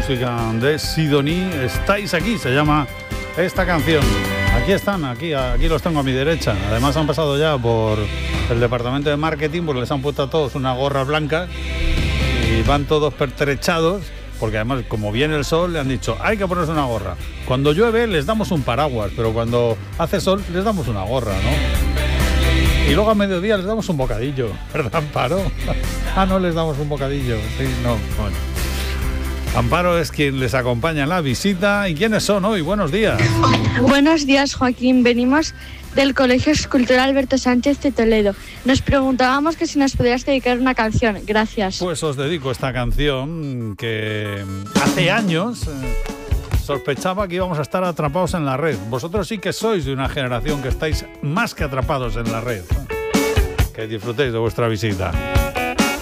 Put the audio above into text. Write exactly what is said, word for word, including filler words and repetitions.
música de Sidoní. Estáis aquí, se llama esta canción. Aquí están, aquí, aquí los tengo a mi derecha. Además han pasado ya por el departamento de marketing, porque les han puesto a todos una gorra blanca y van todos pertrechados, porque además como viene el sol le han dicho hay que ponerse una gorra. Cuando llueve les damos un paraguas, pero cuando hace sol les damos una gorra, ¿no? Y luego a mediodía les damos un bocadillo, ¿verdad, Amparo? Ah, no les damos un bocadillo, sí, no, bueno. Amparo es quien les acompaña en la visita. ¿Y quiénes son hoy? Buenos días. Buenos días, Joaquín. Venimos del Colegio Escultural Alberto Sánchez de Toledo. Nos preguntábamos que si nos podrías dedicar una canción. Gracias. Pues os dedico esta canción que hace años eh, sospechaba que íbamos a estar atrapados en la red. Vosotros sí que sois de una generación que estáis más que atrapados en la red. Que disfrutéis de vuestra visita.